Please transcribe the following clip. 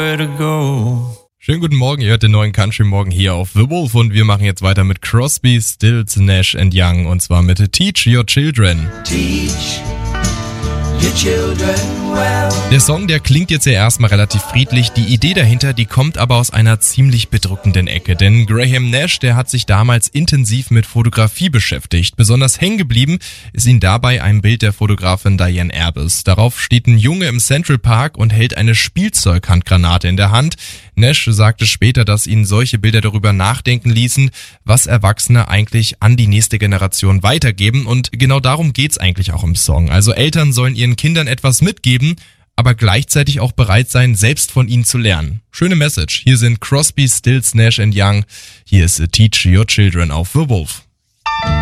nowhere to go. Schönen guten Morgen, ihr hört den neuen Country Morgen hier auf The Wolf und wir machen jetzt weiter mit Crosby, Stills, Nash & Young und zwar mit Teach Your Children. Teach your children well. Der Song, der klingt jetzt ja erstmal relativ friedlich, die Idee dahinter, die kommt aber aus einer ziemlich bedrückenden Ecke, denn Graham Nash, der hat sich damals intensiv mit Fotografie beschäftigt. Besonders hängen geblieben ist ihm dabei ein Bild der Fotografin Diane Arbus. Darauf steht ein Junge im Central Park und hält eine Spielzeughandgranate in der Hand. Nash sagte später, dass ihn solche Bilder darüber nachdenken ließen, was Erwachsene eigentlich an die nächste Generation weitergeben und genau darum geht's eigentlich auch im Song. Also Eltern sollen ihren Kindern etwas mitgeben, aber gleichzeitig auch bereit sein, selbst von ihnen zu lernen. Schöne Message. Hier sind Crosby, Stills, Nash & Young. Hier ist Teach Your Children auf The Wolf.